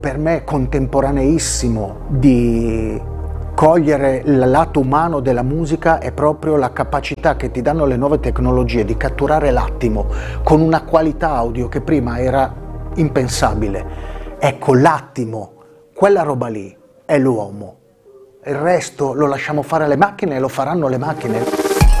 Per me contemporaneissimo di cogliere il lato umano della musica è proprio la capacità che ti danno le nuove tecnologie di catturare l'attimo con una qualità audio che prima era impensabile. Ecco, l'attimo, quella roba lì è l'uomo. Il resto lo lasciamo fare alle macchine e lo faranno le macchine.